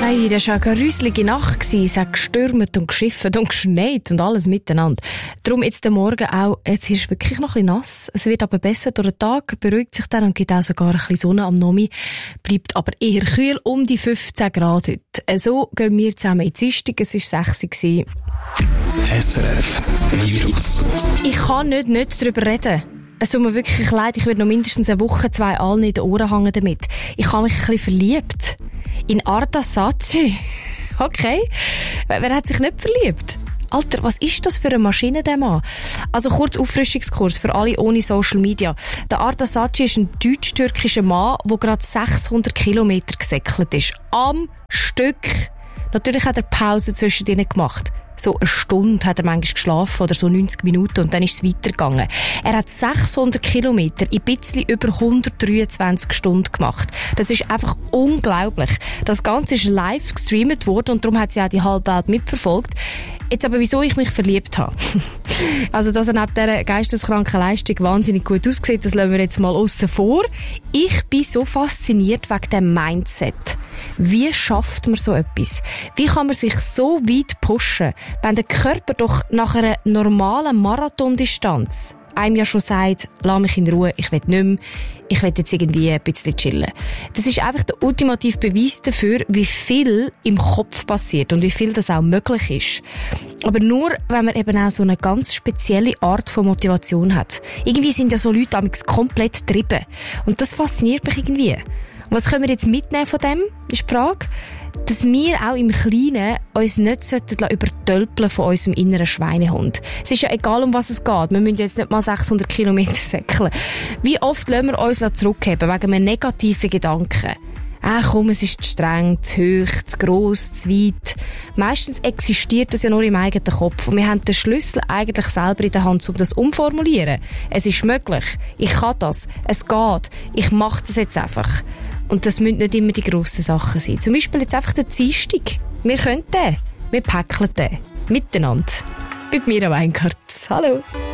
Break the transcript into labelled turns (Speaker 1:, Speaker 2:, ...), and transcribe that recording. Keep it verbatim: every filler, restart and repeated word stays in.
Speaker 1: Hey, das war eine gruselige Nacht. Es hat gestürmt und geschifft und geschneit und alles miteinander. Darum jetzt der Morgen auch, jetzt ist es wirklich noch ein bisschen nass. Es wird aber besser durch den Tag, beruhigt sich dann und gibt auch sogar ein bisschen Sonne am Nomi. Bleibt aber eher kühl, um die fünfzehn Grad heute. So gehen wir zusammen in die Zistig. Es war sechs Uhr.
Speaker 2: S R F Virus.
Speaker 1: Ich kann nicht, nicht darüber reden. Es tut mir wirklich leid, ich werde noch mindestens eine Woche, zwei Allen in den Ohren hängen damit. Ich habe mich ein bisschen verliebt. In Arda Saatchi. Okay. Wer hat sich nicht verliebt? Alter, was ist das für eine Maschine, der Mann? Also kurz Auffrischungskurs für alle ohne Social Media. Der Arda Saatchi ist ein deutsch-türkischer Mann, der gerade sechshundert Kilometer gesäckelt ist. Am Stück. Natürlich hat er Pause zwischendrin gemacht. So eine Stunde hat er manchmal geschlafen oder so neunzig Minuten und dann ist es weitergegangen. Er hat sechshundert Kilometer in ein bisschen über hundertdreiundzwanzig Stunden gemacht. Das ist einfach unglaublich. Das Ganze ist live gestreamt worden und darum hat sie auch die halbe Welt mitverfolgt. Jetzt aber, wieso ich mich verliebt habe. Also, dass er neben dieser geisteskranken Leistung wahnsinnig gut aussieht, das lassen wir jetzt mal aussen vor. Ich bin so fasziniert wegen dem Mindset. Wie schafft man so etwas? Wie kann man sich so weit pushen, wenn der Körper doch nach einer normalen Marathondistanz einem ja schon sagt, lass mich in Ruhe, ich will nicht mehr, ich will jetzt irgendwie ein bisschen chillen. Das ist einfach der ultimative Beweis dafür, wie viel im Kopf passiert und wie viel das auch möglich ist. Aber nur, wenn man eben auch so eine ganz spezielle Art von Motivation hat. Irgendwie sind ja so Leute amigs komplett getrieben. Und das fasziniert mich irgendwie. Und was können wir jetzt mitnehmen von dem, ist die Frage, dass wir auch im Kleinen uns nicht übertölpeln von unserem inneren Schweinehund. Es ist ja egal, um was es geht. Wir müssen jetzt nicht mal sechshundert Kilometer säckeln. Wie oft lassen wir uns zurückheben wegen einem negativen Gedanken? Ah, komm, es ist zu streng, zu hoch, zu gross, zu weit. Meistens existiert das ja nur im eigenen Kopf. Und wir haben den Schlüssel eigentlich selber in der Hand, um das umformulieren. Es ist möglich. Ich kann das. Es geht. Ich mache das jetzt einfach. Und das müssen nicht immer die grossen Sachen sein. Zum Beispiel jetzt einfach der Dienstag. Wir können den. Wir päckeln den. Miteinander. Mit mir am Weinkarts. Hallo.